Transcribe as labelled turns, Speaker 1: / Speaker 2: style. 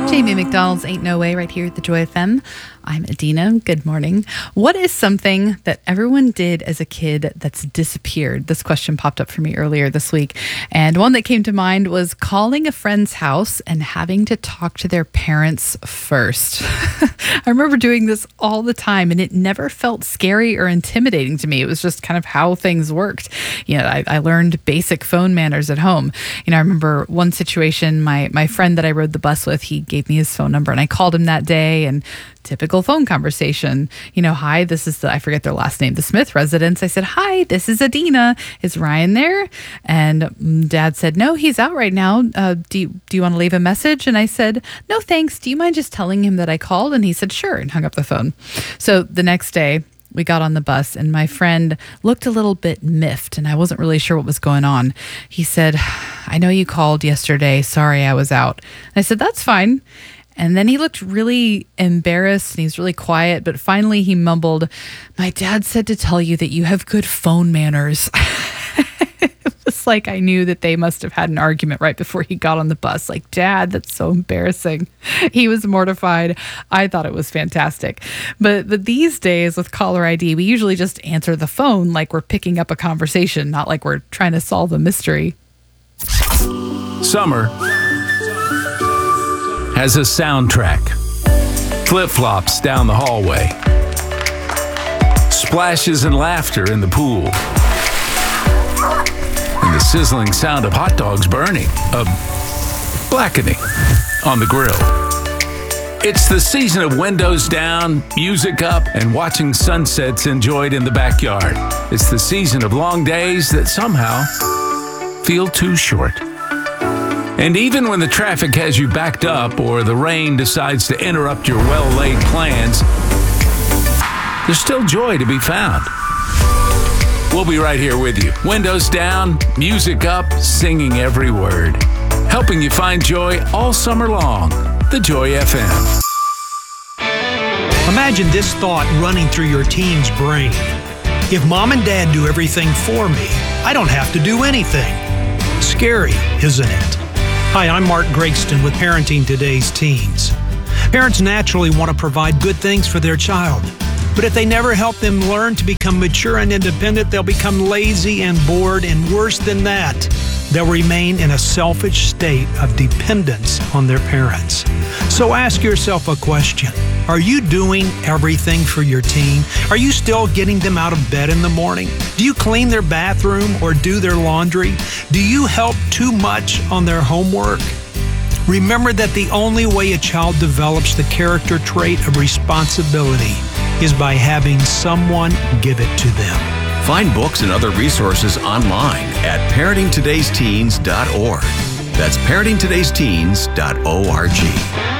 Speaker 1: Jamie McDonald's Ain't No Way right here at the Joy FM. I'm Adina. Good morning. What is something that everyone did as a kid that's disappeared? This question popped up for me earlier this week. And one that came to mind was calling a friend's house and having to talk to their parents first. I remember doing this all the time, and it never felt scary or intimidating to me. It was just kind of how things worked. I learned basic phone manners at home. I remember one situation, my friend that I rode the bus with, he gave me his phone number, and I called him that day, and typical phone conversation. Hi, this is I forget their last name, the Smith residence. I said, hi, this is Adina. Is Ryan there? And Dad said, no, he's out right now. Do you want to leave a message? And I said, no, thanks. Do you mind just telling him that I called? And he said, sure, and hung up the phone. So the next day, we got on the bus, and my friend looked a little bit miffed, and I wasn't really sure what was going on. He said, I know you called yesterday. Sorry, I was out. And I said, that's fine. And then he looked really embarrassed, and he's really quiet. But finally he mumbled, my dad said to tell you that you have good phone manners. It was like I knew that they must have had an argument right before he got on the bus. Like, Dad, that's so embarrassing. He was mortified. I thought it was fantastic. But these days with caller ID, we usually just answer the phone like we're picking up a conversation, not like we're trying to solve a mystery.
Speaker 2: Summer has a soundtrack. Flip-flops down the hallway. Splashes and laughter in the pool. And the sizzling sound of hot dogs burning, blackening on the grill. It's the season of windows down, music up, and watching sunsets enjoyed in the backyard. It's the season of long days that somehow feel too short. And even when the traffic has you backed up or the rain decides to interrupt your well-laid plans, there's still joy to be found. We'll be right here with you. Windows down, music up, singing every word. Helping you find joy all summer long. The Joy FM.
Speaker 3: Imagine this thought running through your teen's brain. If mom and dad do everything for me, I don't have to do anything. Scary, isn't it? Hi, I'm Mark Gregston with Parenting Today's Teens. Parents naturally want to provide good things for their child. But if they never help them learn to become mature and independent, they'll become lazy and bored, and worse than that, they'll remain in a selfish state of dependence on their parents. So ask yourself a question. Are you doing everything for your teen? Are you still getting them out of bed in the morning? Do you clean their bathroom or do their laundry? Do you help too much on their homework? Remember that the only way a child develops the character trait of responsibility is by having someone give it to them.
Speaker 4: Find books and other resources online at parentingtodaysteens.org. That's parentingtodaysteens.org.